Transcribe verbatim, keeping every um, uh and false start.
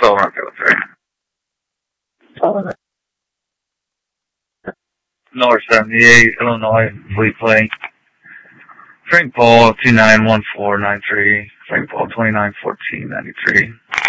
all around military. Oh, North seventy-eight, Illinois, fleet plane. Frank Paul, two nine one four nine three. Frank Paul, twenty-nine fourteen ninety-three.